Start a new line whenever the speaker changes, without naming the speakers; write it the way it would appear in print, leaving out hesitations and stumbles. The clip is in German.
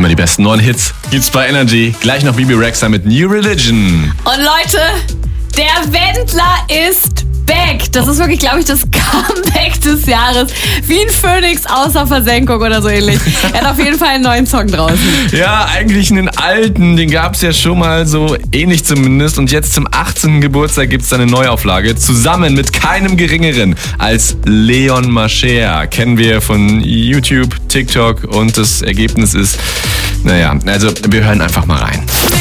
Immer die besten neuen Hits gibt's bei Energy. Gleich noch Bebe Rexha mit New Religion.
Und Leute, der Wendler ist back. Das ist wirklich, glaube ich, das Comeback des Jahres. Wie ein Phönix außer Versenkung oder so ähnlich. Er hat auf jeden Fall einen neuen Song draußen.
Ja, eigentlich einen alten, den gab's ja schon mal so ähnlich zumindest. Und jetzt zum 18. Geburtstag gibt's eine Neuauflage. Zusammen mit keinem Geringeren als Leon Mascher. Kennen wir von YouTube, TikTok und das Ergebnis ist, naja, also wir hören einfach mal rein.